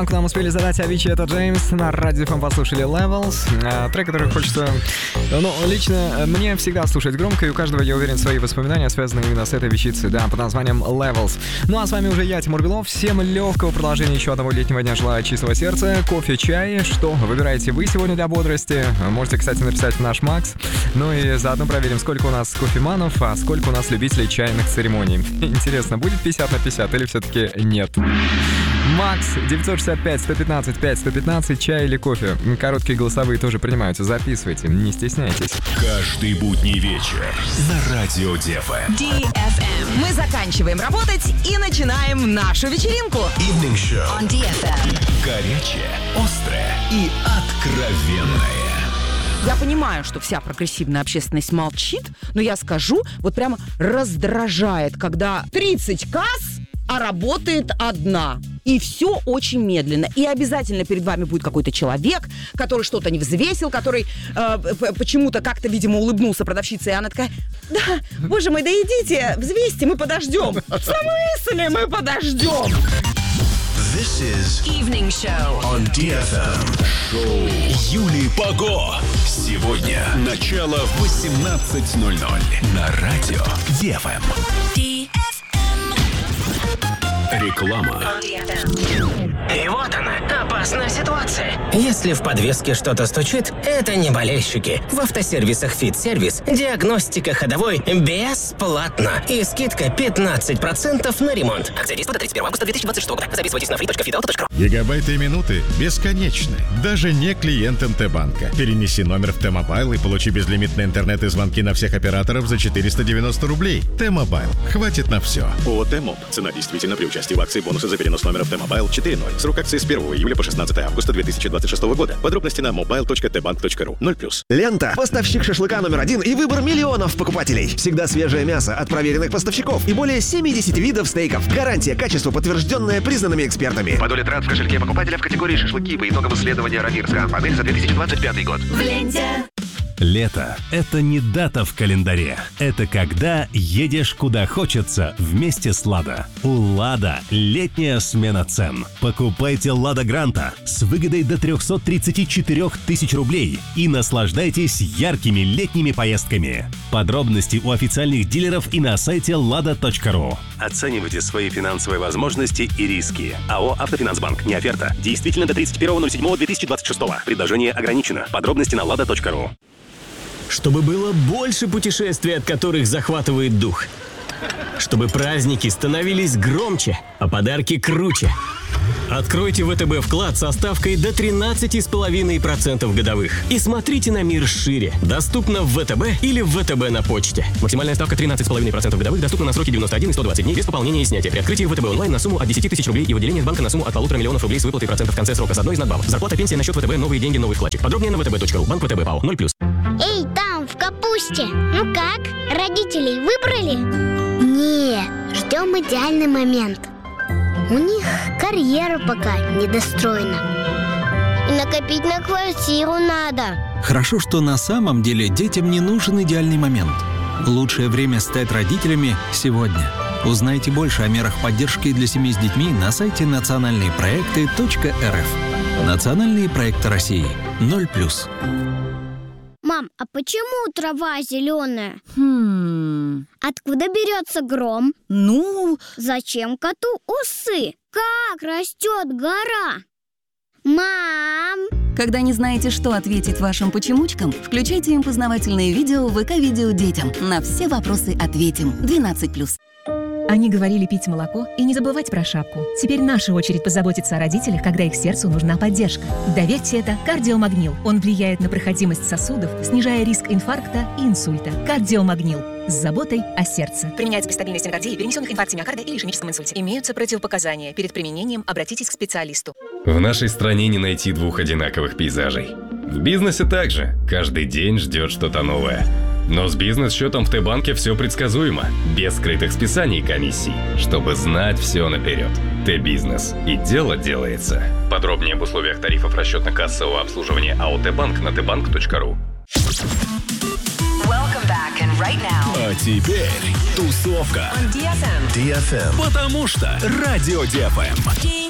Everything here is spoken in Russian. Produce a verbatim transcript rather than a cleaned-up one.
К нам успели задать Avicii, это Джеймс. На радио эф эм послушали Levels. Трек, который хочется, ну, лично мне всегда слушать громко, и у каждого, я уверен, свои воспоминания связаны именно с этой вещицей, да, под названием Levels. Ну а с вами уже я, Тимур Белов. Всем легкого продолжения еще одного летнего дня желаю от чистого сердца. Кофе, чай, что выбираете вы сегодня для бодрости? Можете, кстати, написать в наш Макс. Ну и заодно проверим, сколько у нас кофеманов, а сколько у нас любителей чайных церемоний. Интересно, будет пятьдесят на пятьдесят или все-таки нет? Макс, девятьсот шестьдесят пять сто пятнадцать пять сто пятнадцать, чай или кофе? Короткие голосовые тоже принимаются, записывайте, не стесняйтесь. Каждый будний вечер на радио ди эф эм. ди эф эм. Мы заканчиваем работать и начинаем нашу вечеринку. Evening Show. On ди эф эм. Горячее, острое и откровенное. Я понимаю, что вся прогрессивная общественность молчит, но я скажу, вот прямо раздражает, когда тридцать касс, а работает одна. И все очень медленно. И обязательно перед вами будет какой-то человек, который что-то не взвесил, который э, почему-то как-то, видимо, улыбнулся продавщице, и она такая: да, боже мой, да идите, взвесьте, мы подождем. В смысле мы подождем? This is Evening Show on ди эф эм. Шоу Юлии Паго. Сегодня начало в восемнадцать ноль ноль на радио ди эф эм. ди эф эм. Реклама. И вот она, опасная ситуация. Если в подвеске что-то стучит, это не болельщики. В автосервисах «Фит-сервис» диагностика ходовой бесплатно. И скидка пятнадцать процентов на ремонт. Акция действует до тридцать первого августа две тысячи двадцать шестого года. Записывайтесь на фри точка фит авто точка ру. Гигабайты и минуты бесконечны. Даже не клиентам Т-банка. Перенеси номер в Т-мобайл и получи безлимитный интернет и звонки на всех операторов за четыреста девяносто рублей. Т-мобайл. Хватит на все. ООО «Т-моб». Цена действительно при участии в акции бонусы за перенос номера в Т-мобайл четыре ноль. Срок акции с первого июля по шестнадцатое августа две тысячи двадцать шестого года. Подробности на мобайл точка тэ банк точка ру. ноль плюс. Лента. Поставщик шашлыка номер один и выбор миллионов покупателей. Всегда свежее мясо от проверенных поставщиков и более семьдесят видов стейков. Гарантия качества, подтвержденная признанными экспертами. По доле трат в кошельке покупателя в категории шашлыки по итогам исследования Равирска. Панель за две тысячи двадцать пятый год. В ленте. Лето – это не дата в календаре. Это когда едешь куда хочется вместе с «Лада». У «Лада» летняя смена цен. Покупайте «Лада Гранта» с выгодой до триста тридцать четыре тысячи рублей и наслаждайтесь яркими летними поездками. Подробности у официальных дилеров и на сайте лада точка ру. Оценивайте свои финансовые возможности и риски. АО «Автофинансбанк». Не оферта. Действительно до тридцать первого седьмого две тысячи двадцать шестого. Предложение ограничено. Подробности на лада точка ру. Чтобы было больше путешествий, от которых захватывает дух. Чтобы праздники становились громче, а подарки круче. Откройте ВТБ вклад со ставкой до тринадцать целых пять десятых процента годовых. И смотрите на мир шире. Доступно в ВТБ или в ВТБ на почте. Максимальная ставка тринадцать целых пять десятых процента годовых. Доступна на сроки девяносто один и сто двадцать дней без пополнения и снятия. При открытии ВТБ онлайн на сумму от десять тысяч рублей и выделение с банка на сумму от полутора миллионов рублей с выплатой процентов в конце срока с одной из надбавок. Зарплата, пенсия на счет ВТБ, новые деньги, новый вкладчик. Подробнее на вэ тэ бэ точка ру. Банк ВТБ ПАО. ноль плюс. Эй, там, в капусте. Ну как? Родителей выбрали? Нет, ждем идеальный момент. У них карьера пока недостроена. И накопить на квартиру надо. Хорошо, что на самом деле детям не нужен идеальный момент. Лучшее время стать родителями сегодня. Узнайте больше о мерах поддержки для семей с детьми на сайте национальные проекты точка эр эф. Национальные проекты России. ноль плюс. Мам, а почему трава зеленая? Хм... Откуда берется гром? Ну... Зачем коту усы? Как растет гора? Мам! Когда не знаете, что ответить вашим почемучкам, включайте им познавательные видео в ВК-видео детям. На все вопросы ответим. двенадцать плюс. Они говорили пить молоко и не забывать про шапку. Теперь наша очередь позаботиться о родителях, когда их сердцу нужна поддержка. Доверьте это кардиомагнил. Он влияет на проходимость сосудов, снижая риск инфаркта и инсульта. Кардиомагнил. С заботой о сердце. Применяется при стабильной стенокардии, перенесенных инфаркте миокарда или ишемическом инсульте. Имеются противопоказания. Перед применением обратитесь к специалисту. В нашей стране не найти двух одинаковых пейзажей. В бизнесе также. Каждый день ждет что-то новое. Но с бизнес-счетом в Т-банке все предсказуемо. Без скрытых списаний и комиссий. Чтобы знать все наперед. Т-бизнес. И дело делается. Подробнее об условиях тарифов расчетно-кассового обслуживания АО Т-банк на тэ банк точка ру. Right а теперь тусовка on ди эф эм. ди эф эм. Потому что радио ди эф эм.